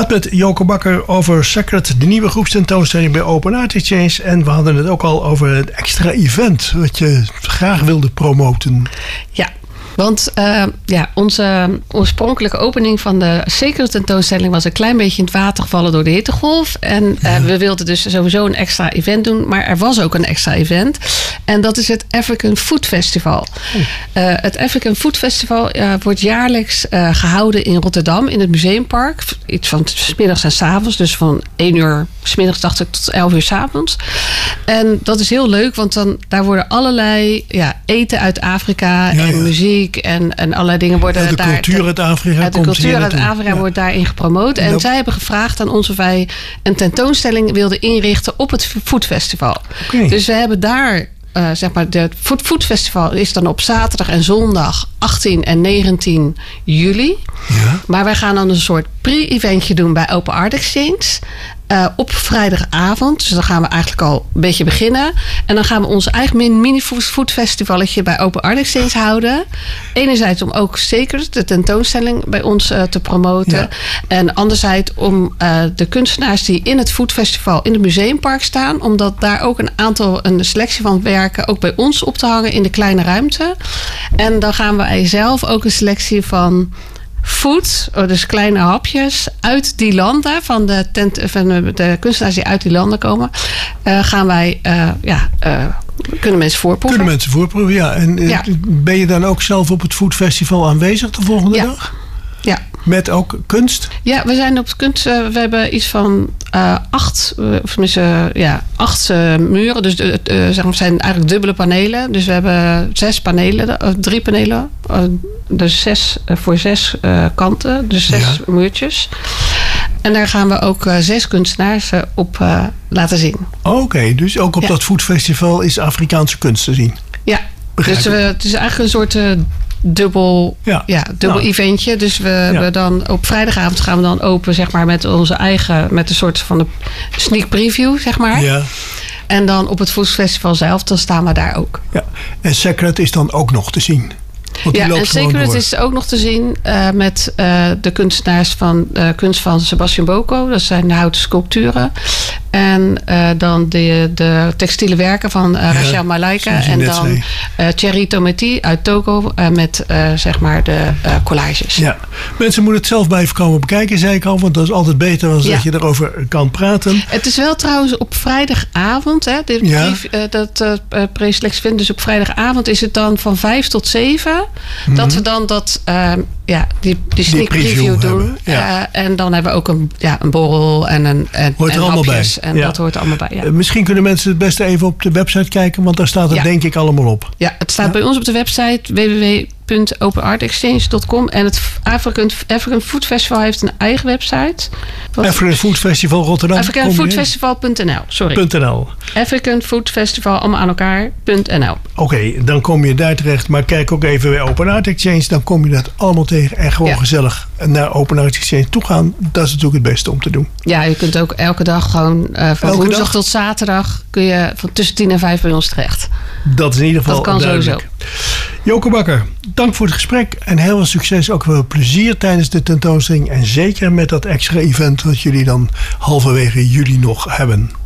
praat met Joke Bakker over Sacred, de nieuwe groepstentoonstelling bij Open Art Exchange. En we hadden het ook al over het extra event wat je graag wilde promoten. Ja. Want onze oorspronkelijke opening van de Sacred tentoonstelling was een klein beetje in het water gevallen door de hittegolf. En we wilden dus sowieso een extra event doen. Maar er was ook een extra event. En dat is het African Food Festival. Het African Food Festival wordt jaarlijks gehouden in Rotterdam in het Museumpark. Iets van 's middags en 's avonds. Dus van 1 uur 's middags dacht ik tot 11 uur 's avonds. En dat is heel leuk, want daar worden allerlei eten uit Afrika en muziek. En allerlei dingen worden daar. De cultuur uit Afrika. De cultuur uit Afrika wordt daarin gepromoot. En zij hebben gevraagd aan ons of wij een tentoonstelling wilden inrichten op het Food Festival. Okay. Dus we hebben daar, de Food Festival is dan op zaterdag en zondag 18 en 19 juli. Ja. Maar wij gaan dan een soort pre-eventje doen bij Open Art Exchange. Op vrijdagavond. Dus dan gaan we eigenlijk al een beetje beginnen. En dan gaan we ons eigen mini-food festivalletje bij Open Art Exchange houden. Enerzijds om ook zeker de tentoonstelling bij ons te promoten. Ja. En anderzijds om de kunstenaars die in het Food Festival in het Museumpark staan. Omdat daar ook een selectie van werken ook bij ons op te hangen in de kleine ruimte. En dan gaan wij zelf ook een selectie van food, dus kleine hapjes uit die landen van de kunstenaars die uit die landen komen, gaan wij kunnen mensen voorproeven. Ja. En ben je dan ook zelf op het Food Festival aanwezig de volgende dag? Ja. Met ook kunst? Ja, we zijn op kunst. We hebben iets van 8 muren. Dus het zijn eigenlijk dubbele panelen. Dus we hebben 6 panelen, 3 panelen. Dus 6 voor 6 kanten. Dus 6 muurtjes. En daar gaan we ook 6 kunstenaars op laten zien. Oké, dus ook op dat Food Festival is Afrikaanse kunst te zien? Ja, dus het is eigenlijk een soort dubbel eventje. Dus we hebben dan op vrijdagavond gaan we dan open, zeg maar, met onze eigen, met een soort van een sneak preview, zeg maar. Ja. En dan op het Food Festival zelf, dan staan we daar ook. Ja. En Sacred is dan ook nog te zien? En Sacred is ook nog te zien met de kunstenaars van kunst van Sebastian Boko. Dat zijn de houten sculpturen. En dan de textiele werken van Rachel Malaika. En dan Thierry Tometi uit Togo met zeg maar de collages. Ja. Mensen moeten het zelf blijven komen bekijken, zei ik al. Want dat is altijd beter dan dat je erover kan praten. Het is wel trouwens op vrijdagavond. Hè, dat preselectie vindt. Dus op vrijdagavond is het dan van 5 tot 7. Dat we dan die sneak preview doen. Ja. En dan hebben we ook een borrel en hoort er allemaal bij. En dat hoort er allemaal bij. Ja. Misschien kunnen mensen het beste even op de website kijken, want daar staat het denk ik allemaal op. Ja, het staat bij ons op de website www.openartexchange.com. En het African Food Festival heeft een eigen website. African Food Festival Rotterdam. AfricanFoodFestival.nl, sorry. African Food Festival, allemaal aan elkaar.nl. Oké, dan kom je daar terecht. Maar kijk ook even bij Open Art Exchange. Dan kom je dat allemaal tegen. En gewoon gezellig naar Open Art Exchange toe gaan. Dat is natuurlijk het beste om te doen. Ja, je kunt ook elke dag gewoon van woensdag tot zaterdag kun je van tussen 10 en 5 bij ons terecht. Dat is in ieder geval dat kan duidelijk. Sowieso. Joke Bakker, dank voor het gesprek en heel veel succes. Ook veel plezier tijdens de tentoonstelling. En zeker met dat extra event wat jullie dan halverwege juli nog hebben.